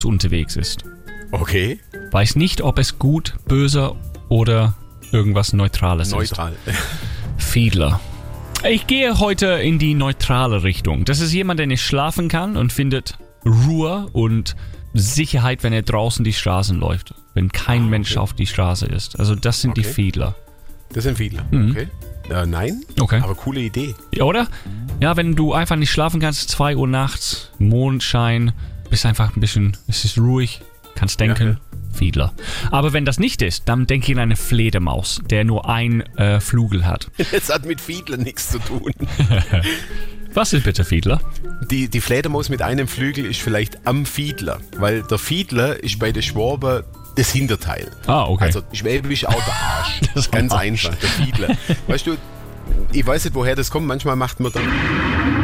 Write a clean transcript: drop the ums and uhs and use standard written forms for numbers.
unterwegs ist. Okay. Weiß nicht, ob es gut, böse oder irgendwas Neutrales ist. Neutral. Fiedler. Ich gehe heute in die neutrale Richtung. Das ist jemand, der nicht schlafen kann und findet Ruhe und Sicherheit, wenn er draußen die Straßen läuft. Wenn kein Mensch auf die Straße ist. Also das sind die Fiedler. Das sind Fiedler, okay. Nein, Okay. aber coole Idee. Ja, oder? Ja, wenn du einfach nicht schlafen kannst, 2 Uhr nachts, Mondschein, bist einfach ein bisschen, es ist ruhig, kannst denken, Fiedler. Aber wenn das nicht ist, dann denke ich an eine Fledermaus, der nur ein Flügel hat. Das hat mit Fiedler nichts zu tun. Was ist bitte Fiedler? Die Fledermaus mit einem Flügel ist vielleicht am Fiedler, weil der Fiedler ist bei den Schwaben das Hinterteil. Ah, okay. Also Schwäbisch auch der Arsch. Das Ganz Arsch. einfach, der Fiedler. Weißt du, ich weiß nicht, woher das kommt, manchmal macht man dann